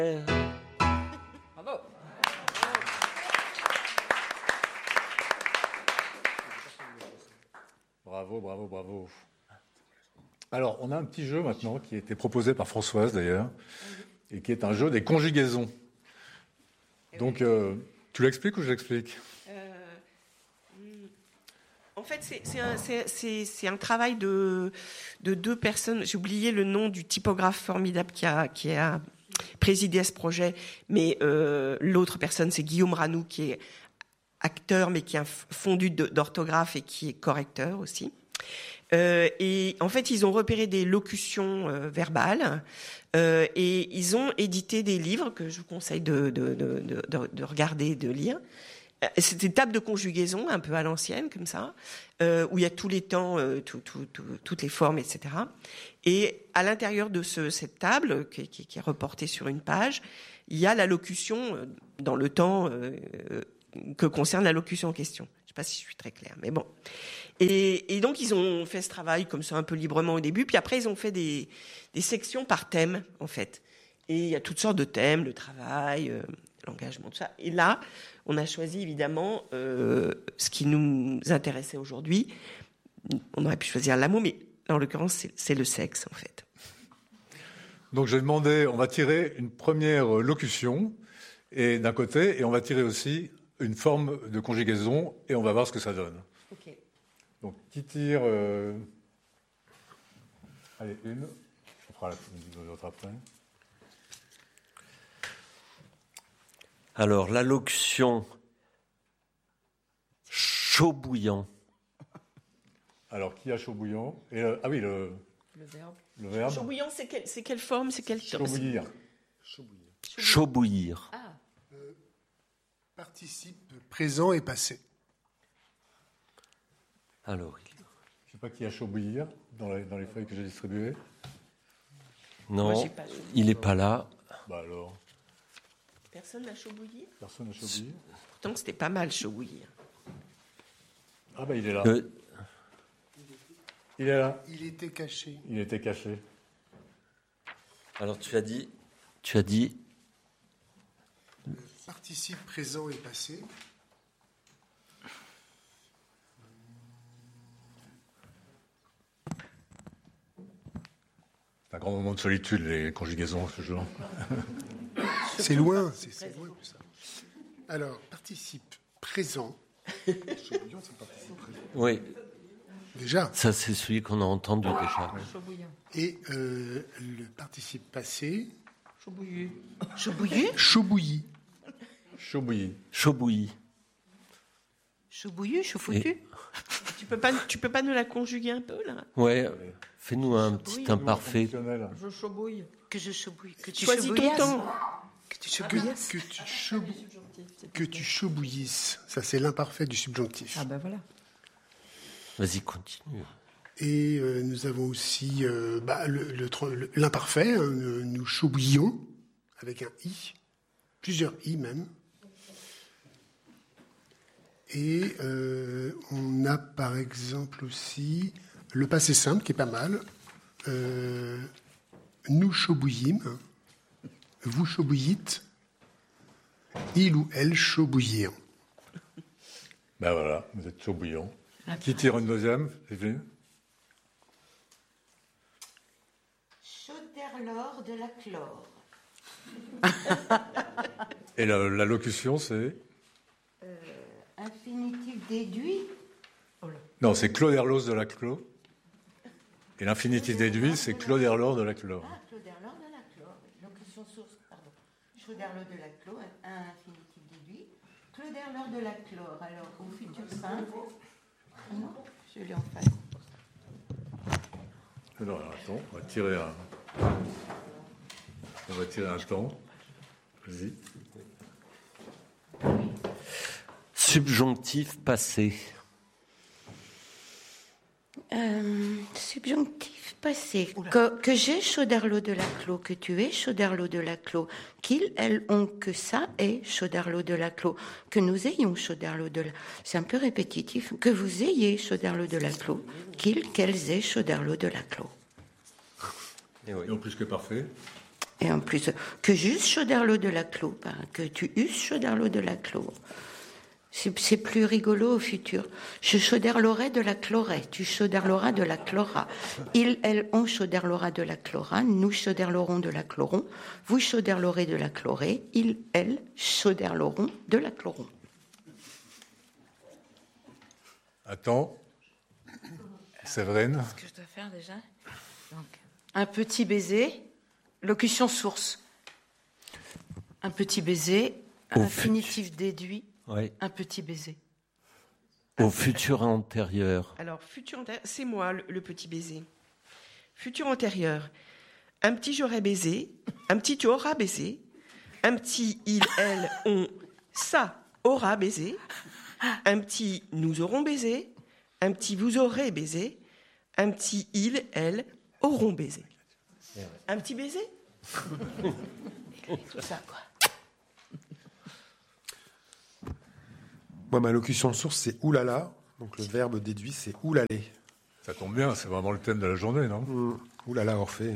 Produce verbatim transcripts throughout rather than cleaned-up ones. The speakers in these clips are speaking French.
Bravo. Bravo, bravo, bravo. Alors, on a un petit jeu maintenant qui a été proposé par Françoise d'ailleurs, et qui est un jeu des conjugaisons. Donc, euh, tu l'expliques ou je l'explique ? euh, En fait, c'est, c'est, un, c'est, c'est, c'est un travail de, de deux personnes. J'ai oublié le nom du typographe formidable qui a, qui a présidé à ce projet, mais euh, l'autre personne, c'est Guillaume Ranou, qui est acteur, mais qui a fondu d'orthographe et qui est correcteur aussi. Euh, et en fait, ils ont repéré des locutions euh, verbales euh, et ils ont édité des livres que je vous conseille de, de, de, de, de regarder, de lire. C'est des tables de conjugaison un peu à l'ancienne, comme ça, euh, où il y a tous les temps, euh, tout, tout, tout, toutes les formes, et cetera. Et à l'intérieur de ce, cette table, qui, qui, qui est reportée sur une page, il y a la locution euh, dans le temps euh, que concerne la locution en question. Je ne sais pas si je suis très claire, mais bon. Et, et donc, ils ont fait ce travail comme ça un peu librement au début, puis après, ils ont fait des, des sections par thème, en fait. Et il y a toutes sortes de thèmes, le travail, euh, l'engagement, tout ça. Et là, on a choisi évidemment euh, ce qui nous intéressait aujourd'hui. On aurait pu choisir l'amour, mais là, en l'occurrence, c'est, c'est le sexe, en fait. Donc, j'ai demandé, on va tirer une première locution et d'un côté, et on va tirer aussi une forme de conjugaison, et on va voir ce que ça donne. Ok. Donc, qui tire euh... Allez, une. On fera l'autre après. Alors, la locution chaud bouillant. Alors, qui a chaud bouillant et, euh, ah oui, le, le verbe. Le verbe. Chaud bouillant, c'est, quel, c'est quelle forme, c'est quel Chaud bouillir. Chaud bouillir. Chaud bouillir. Ah. Euh, participe présent et passé. Alors, je ne sais pas qui a chaud bouillir dans les, dans les feuilles que j'ai distribuées. Non, Moi, j'ai pas il n'est pas là. Bah alors. Personne n'a chaud bouillir. Personne n'a chaud bouillir. Pourtant, c'était pas mal chaud bouillir. Ah bah il est là. Le... Il est là. Il était caché. Il était caché. Alors tu as dit, tu as dit. Le participe présent et passé. C'est un grand moment de solitude, les conjugaisons, ce jour. C'est loin, c'est, c'est loin tout ça. Alors, participe présent. Oui. Déjà. Ça, c'est celui qu'on a entendu déjà. Et euh, le participe passé. Chaud bouillir. Chaud bouillir. Chaud bouilli. Chaud bouilli. Chaud bouilli. Chaud bouillu, chaud foutu. Et... Tu peux pas, tu peux pas nous la conjuguer un peu là ? Ouais. Fais-nous un petit imparfait. Je chaubouille. Que je chaubouille. Que tu choisis ton temps. Que tu chaubouillisses. Que, que tu chaubouillisses. Que tu chaubouillisses. Ça, c'est l'imparfait du subjonctif. Ah ben voilà. Vas-y, continue. Et euh, nous avons aussi euh, bah, le, le, le, l'imparfait. Hein, nous chaubouillons avec un i. Plusieurs i même. Et euh, on a par exemple aussi le passé simple qui est pas mal. Euh, nous chaubouillîmes, vous chaubouillîtes, il ou elle chaubouillir. Ben voilà, vous êtes chaud bouillant. Qui tire une deuxième, Evelyne ? Chauderlore de la chlore. Et la, la locution, c'est ? euh, Infinitif déduit. Oh là. Non, c'est Claude-Erlos de la Clos. Et l'infinitif déduit, c'est Claude-Erlore de la Clos. Ah, Claude-Erlore de la chlore. Locution source, pardon. Chauderlore de la clos, un infinitif déduit. Claude-Erlore de la chlore. Alors, au futur simple. Non, je l'ai en face. Alors, attends, on va tirer un... On va tirer un temps. Vas-y. Subjonctif passé. Euh, subjonctif passé. Que, que j'ai Chauderlot de la Clos, que tu es Chauderlot de la Clos, qu'ils, elles ont, que ça est Chauderlot de la Clos, que nous ayons Chauderlot de la... C'est un peu répétitif. Que vous ayez Chauderlot de la Clos, qu'ils, qu'elles aient Chauderlot de la Clos. Et oui. Et en plus que parfait. Et en plus, que juste Choderlos de la Clos, ben, que tu uses Choderlos de la Clos. C'est, c'est plus rigolo au futur. Je Choderlorai de la Chlorée, tu Choderloras de la Chlora. Ils, elles, on Choderlora de la Chlora, nous Choderlorons de la Chloron, vous Choderlorez de la Chlorée, ils, elles, Choderloront de la Chloron. Attends. Séverine. Ce que je dois faire déjà. Donc, un petit baiser, locution source. Un petit baiser, Au infinitif fut- déduit, Oui. un petit baiser. Au futur antérieur. Alors, futur antérieur, c'est moi le, le petit baiser. Futur antérieur, un petit j'aurais baisé, un petit tu auras baisé, un petit il, elle, on, ça aura baisé, un petit nous aurons baisé, un petit vous aurez baisé, un petit il, elle auront baisé. Un petit baiser? Tout ça, quoi. Moi, ma locution source, c'est oulala. Donc le verbe déduit, c'est oulalé. Ça tombe bien, c'est vraiment le thème de la journée, non? Mmh. Oulala, Orphée.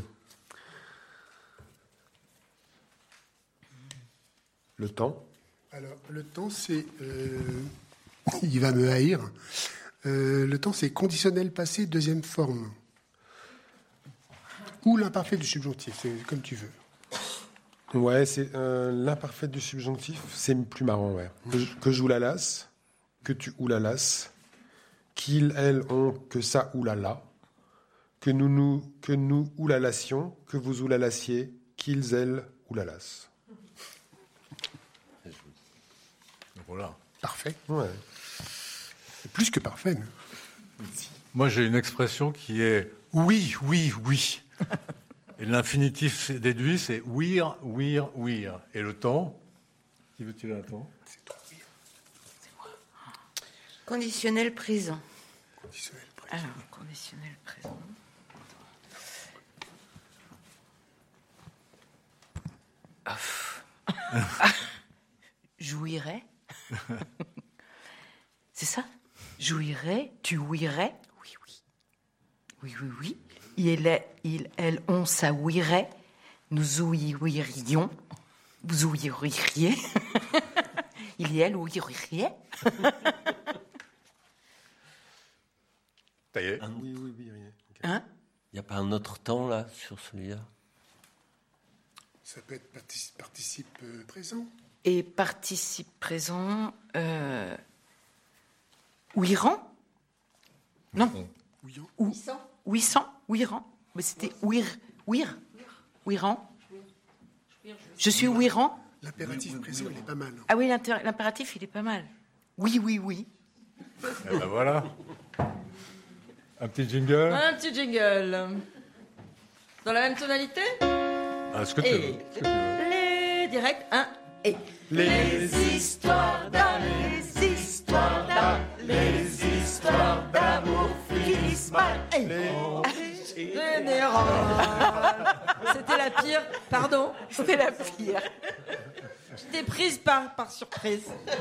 Le temps. Alors, le temps, c'est... euh, il va me haïr. Euh, le temps, c'est conditionnel passé, deuxième forme. Ou l'imparfait du subjonctif, c'est comme tu veux. Ouais, c'est euh, l'imparfait du subjonctif, c'est plus marrant, ouais. Que, je- que j'oulalas, que tu oulalas, qu'ils, elles, ont, que ça oulala, que nous, nous, que nous oulalassions, que vous oulalassiez, qu'ils, elles, oulalas. Voilà. Parfait. Ouais. C'est plus que parfait. mais- Moi, j'ai une expression qui est oui, oui, oui. Et l'infinitif déduit, c'est ouir, ouir, ouir. Et le temps, qui veut-il un temps? Conditionnel présent. Conditionnel présent. Alors, conditionnel présent. Jouirais. C'est ça? Jouirais, tu ouirais. Oui, oui. Oui, oui, oui. Il, est, il, elle, on, ça ouirait. Nous ouïrions. Vous ouïriez. Il et elle ouïriez. Ça y est. Oui, oui, oui. oui. Ok. Hein? Il n'y a pas un autre temps, là, sur celui-là? Ça peut être partici- participe euh, présent. Et participe présent. Euh... Ouiran? Non. Ouillant. Ou... Ouissant? Ouiran? Mais c'était ouir. Ouir? Ouiran? Je suis ouiran? L'impératif présent, il est pas mal. Ah oui, l'inter- l'impératif, il est pas mal. Oui, oui, oui. Eh ben voilà. Un petit jingle. Un petit jingle. Dans la même tonalité? Ah, ce que tu Et veux. ce que tu veux. les directs, un et Les histoires d'amour, les histoires d'amour, les histoires d'amour finissent mal. Général. C'était la pire, pardon, C'était la pire. j'étais prise par, par surprise.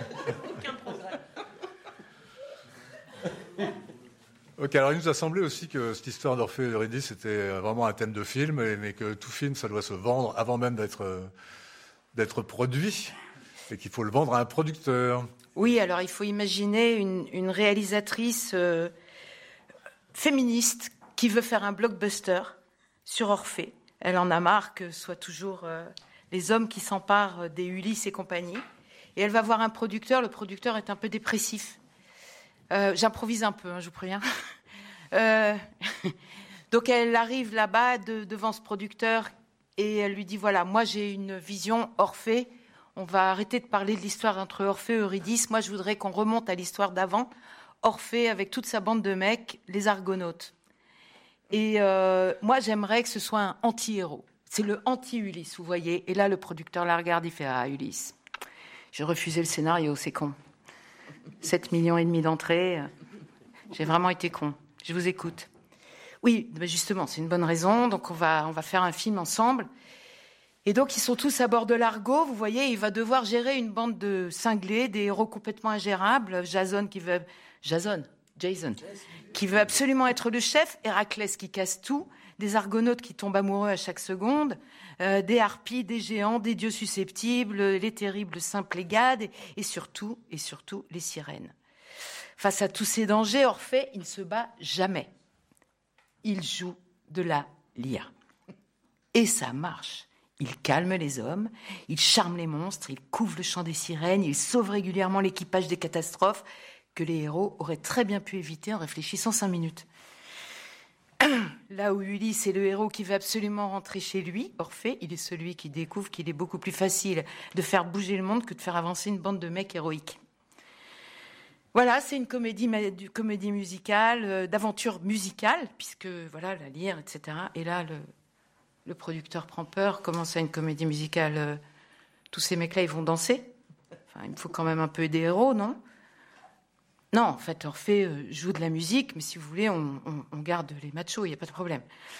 Ok, alors il nous a semblé aussi que cette histoire d'Orphée et d'Eurydice était vraiment un thème de film, et- mais que tout film, ça doit se vendre avant même d'être euh, d'être produit, et qu'il faut le vendre à un producteur. Oui, alors il faut imaginer une, une réalisatrice euh, féministe qui veut faire un blockbuster sur Orphée. Elle en a marre que ce soit toujours euh, les hommes qui s'emparent des Ulysse et compagnie. Et elle va voir un producteur. Le producteur est un peu dépressif. Euh, j'improvise un peu, hein, je vous préviens. Euh, donc elle arrive là-bas de- devant ce producteur et elle lui dit, voilà, moi j'ai une vision Orphée. On va arrêter de parler de l'histoire entre Orphée et Eurydice. Moi, je voudrais qu'on remonte à l'histoire d'avant. Orphée avec toute sa bande de mecs, les Argonautes. Et euh, moi, j'aimerais que ce soit un anti-héros. C'est le anti-Ulysse, vous voyez. Et là, le producteur la regarde, il fait « Ah, Ulysse, j'ai refusé le scénario, c'est con. sept millions et demi d'entrées, j'ai vraiment été con. Je vous écoute. » Oui, ben justement, c'est une bonne raison. Donc, on va, on va faire un film ensemble. Et donc, ils sont tous à bord de l'Argo. Vous voyez, il va devoir gérer une bande de cinglés, des héros complètement ingérables. Jason qui veut... Jason, Jason, qui veut absolument être le chef. Héraclès qui casse tout. des argonautes qui tombent amoureux à chaque seconde, euh, des harpies, des géants, des dieux susceptibles, les terribles saints Plégades et, et surtout, et surtout les sirènes. Face à tous ces dangers, Orphée, il ne se bat jamais. Il joue de la lyre. Et ça marche. Il calme les hommes, il charme les monstres, il couvre le chant des sirènes, il sauve régulièrement l'équipage des catastrophes que les héros auraient très bien pu éviter en réfléchissant cinq minutes. Là où Ulysse est le héros qui veut absolument rentrer chez lui, Orphée, il est celui qui découvre qu'il est beaucoup plus facile de faire bouger le monde que de faire avancer une bande de mecs héroïques. Voilà, c'est une comédie, une comédie musicale, euh, d'aventure musicale, puisque voilà, la lyre, et cetera. Et là, le, le producteur prend peur. Comment ça, une comédie musicale euh, tous ces mecs-là, ils vont danser. Enfin, il me faut quand même un peu des héros, non ? Non, en fait, Orphée euh, joue de la musique, mais si vous voulez, on, on, on garde les machos, il n'y a pas de problème.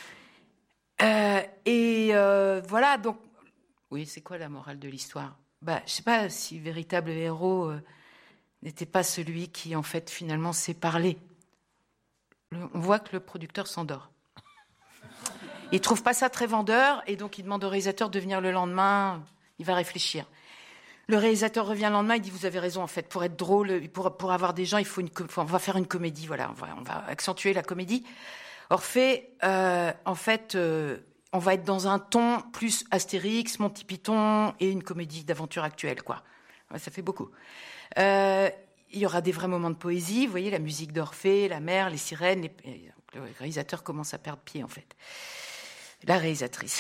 Euh, et euh, voilà, donc... Oui, c'est quoi la morale de l'histoire ? Bah, je ne sais pas si véritable héros... Euh, n'était pas celui qui, en fait, finalement, sait parler. Le, on voit que le producteur s'endort. Il ne trouve pas ça très vendeur, et donc il demande au réalisateur de venir le lendemain. Il va réfléchir. Le réalisateur revient le lendemain, il dit « Vous avez raison, en fait, pour être drôle, pour, pour avoir des gens, il faut une, on va faire une comédie, voilà, on va, on va accentuer la comédie. » Orphée, euh, en fait, euh, on va être dans un ton plus Astérix, Monty Python, et une comédie d'aventure actuelle, quoi. Ouais, ça fait beaucoup. Euh, il y aura des vrais moments de poésie, vous voyez, la musique d'Orphée, la mer, les sirènes, les... le réalisateur commence à perdre pied, en fait. La réalisatrice.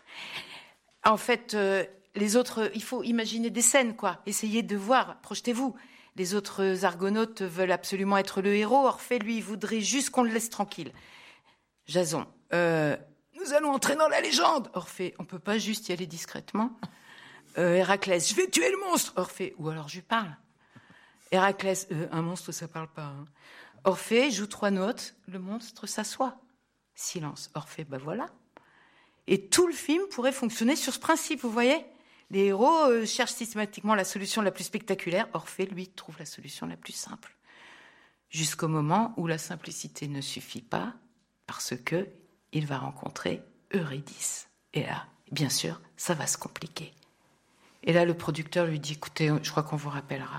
En fait, euh, les autres, il faut imaginer des scènes, quoi. Essayez de voir, projetez-vous. Les autres argonautes veulent absolument être le héros. Orphée, lui, voudrait juste qu'on le laisse tranquille. Jason, euh, nous allons entrer dans la légende. Orphée, on peut pas juste y aller discrètement. Euh, Héraclès, je vais tuer le monstre. Orphée, ou alors je lui parle. Héraclès, euh, un monstre, ça parle pas. Hein. Orphée joue trois notes, le monstre s'assoit. Silence. Orphée, ben voilà. Et tout le film pourrait fonctionner sur ce principe, vous voyez ? Les héros euh, cherchent systématiquement la solution la plus spectaculaire. Orphée, lui, trouve la solution la plus simple. Jusqu'au moment où la simplicité ne suffit pas, parce que il va rencontrer Eurydice. Et là, bien sûr, ça va se compliquer. Et là, le producteur lui dit, écoutez, je crois qu'on vous rappellera.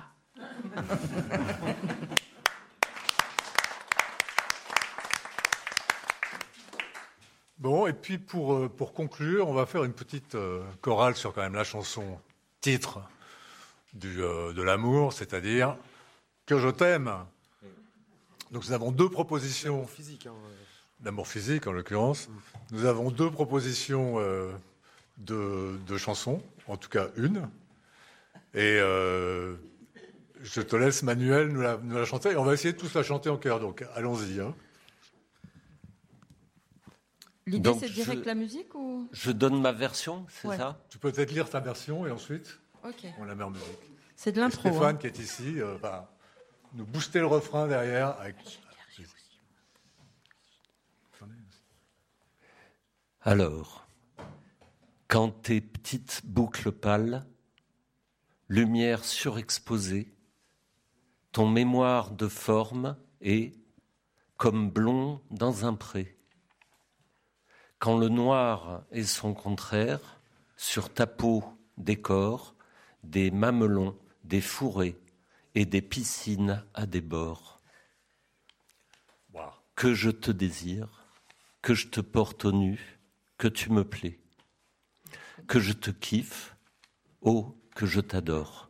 Bon, et puis pour, pour conclure, on va faire une petite euh, chorale sur quand même la chanson titre du, euh, de l'amour, c'est-à-dire « Que je t'aime ». Donc nous avons deux propositions. L'amour physique. Hein. L'amour physique, en l'occurrence. Mm. Nous avons deux propositions euh, de, de chansons, en tout cas une. Et euh, je te laisse, Manuel, nous la, nous la chanter. Et on va essayer de tous la chanter en chœur, donc allons-y. Hein. L'idée, c'est direct je, la musique ou... Je donne ma version, c'est ouais. ça ? Tu peux peut-être lire ta version et ensuite, okay. on la met en musique. C'est de l'impro. Et Stéphane, hein. qui est ici, euh, va nous booster le refrain derrière. Avec... Alors, quand tes petites boucles pâles, lumière surexposée, ton mémoire de forme est comme blond dans un pré. Quand le noir est son contraire, sur ta peau décore des mamelons, des fourrés et des piscines à des bords. Wow. Que je te désire, que je te porte au nu, que tu me plais, que je te kiffe, oh, que je t'adore.